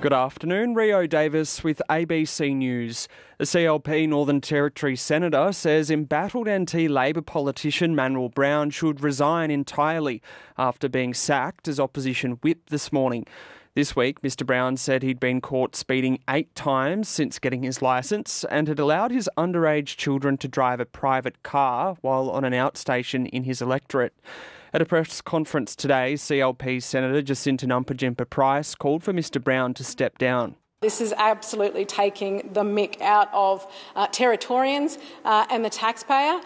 Good afternoon, Rio Davis with ABC News. The CLP Northern Territory Senator says embattled NT Labor politician Manuel Brown should resign entirely after being sacked as opposition whip this morning. This week, Mr Brown said he'd been caught speeding 8 times since getting his licence and had allowed his underage children to drive a private car while on an outstation in his electorate. At a press conference today, CLP Senator Jacinta Nampijinpa-Price called for Mr Brown to step down. This is absolutely taking the mick out of Territorians and the taxpayer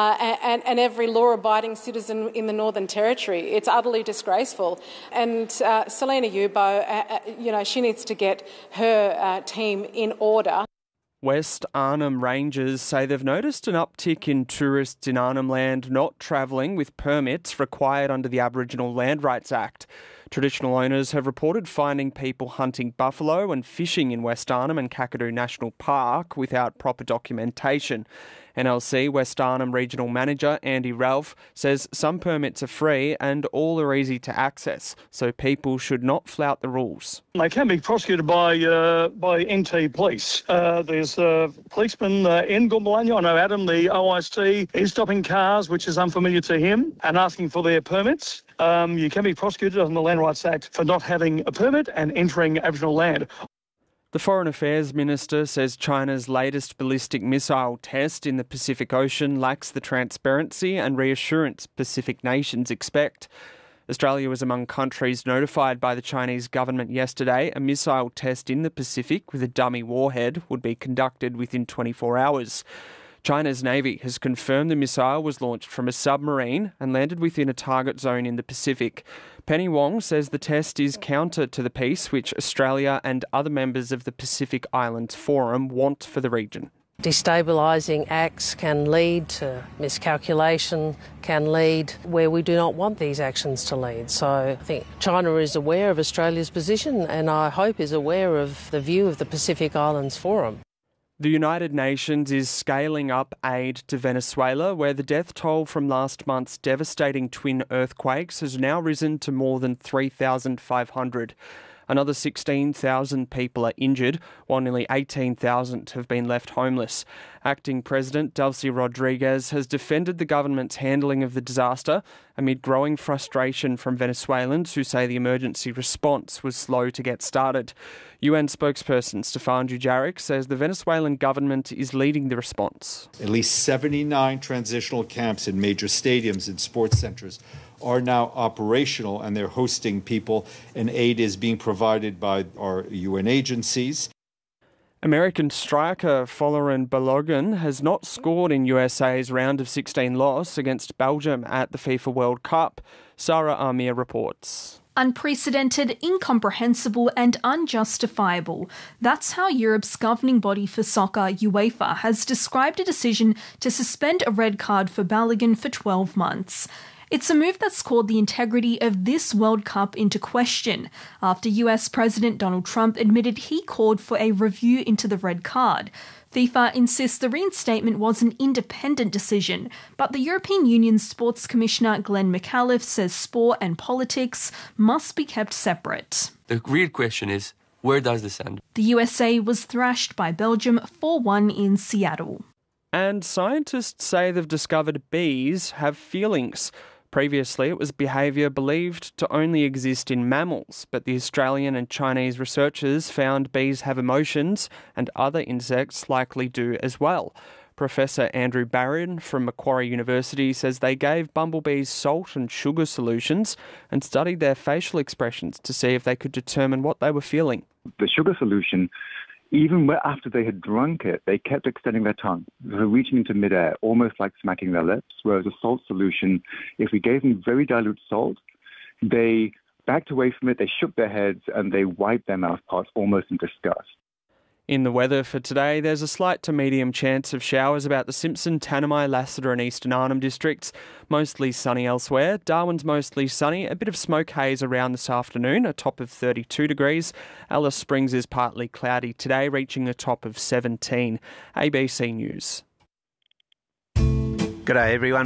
and every law-abiding citizen in the Northern Territory. It's utterly disgraceful. And Selena Yubo, she needs to get her team in order. West Arnhem Rangers say they've noticed an uptick in tourists in Arnhem Land not travelling with permits required under the Aboriginal Land Rights Act. Traditional owners have reported finding people hunting buffalo and fishing in West Arnhem and Kakadu National Park without proper documentation. NLC West Arnhem Regional Manager Andy Ralph says some permits are free and all are easy to access, so people should not flout the rules. They can be prosecuted by NT Police. There's a policeman in Goombalanya. I know Adam, the OIC, is stopping cars, which is unfamiliar to him, and asking for their permits. You can be prosecuted on the Land Rights Act for not having a permit and entering Aboriginal land. The Foreign Affairs Minister says China's latest ballistic missile test in the Pacific Ocean lacks the transparency and reassurance Pacific nations expect. Australia was among countries notified by the Chinese government yesterday a missile test in the Pacific with a dummy warhead would be conducted within 24 hours. China's Navy has confirmed the missile was launched from a submarine and landed within a target zone in the Pacific. Penny Wong says the test is counter to the peace which Australia and other members of the Pacific Islands Forum want for the region. Destabilising acts can lead to miscalculation, can lead where we do not want these actions to lead. So I think China is aware of Australia's position and I hope is aware of the view of the Pacific Islands Forum. The United Nations is scaling up aid to Venezuela, where the death toll from last month's devastating twin earthquakes has now risen to more than 3,500. Another 16,000 people are injured, while nearly 18,000 have been left homeless. Acting President Delcy Rodriguez has defended the government's handling of the disaster amid growing frustration from Venezuelans who say the emergency response was slow to get started. UN spokesperson Stefan Dujarric says the Venezuelan government is leading the response. At least 79 transitional camps in major stadiums and sports centres are now operational and they're hosting people, and aid is being provided by our UN agencies. American striker Folarin Balogun has not scored in USA's round of 16 loss against Belgium at the FIFA World Cup. Sarah Amir reports. Unprecedented, incomprehensible and unjustifiable. That's how Europe's governing body for soccer, UEFA, has described a decision to suspend a red card for Balogun for 12 months. It's a move that's called the integrity of this World Cup into question after US President Donald Trump admitted he called for a review into the red card. FIFA insists the reinstatement was an independent decision, but the European Union's Sports Commissioner Glenn McAuliffe says sport and politics must be kept separate. The real question is, where does this end? The USA was thrashed by Belgium 4-1 in Seattle. And scientists say they've discovered bees have feelings. Previously, it was behaviour believed to only exist in mammals, but the Australian and Chinese researchers found bees have emotions and other insects likely do as well. Professor Andrew Barron from Macquarie University says they gave bumblebees salt and sugar solutions and studied their facial expressions to see if they could determine what they were feeling. The sugar solution, even after they had drunk it, they kept extending their tongue, so reaching into midair, almost like smacking their lips, whereas a salt solution, if we gave them very dilute salt, they backed away from it, they shook their heads, and they wiped their mouth parts almost in disgust. In the weather for today, there's a slight to medium chance of showers about the Simpson, Tanami, Lassiter and Eastern Arnhem districts. Mostly sunny elsewhere. Darwin's mostly sunny. A bit of smoke haze around this afternoon, a top of 32 degrees. Alice Springs is partly cloudy today, reaching a top of 17. ABC News. G'day everyone.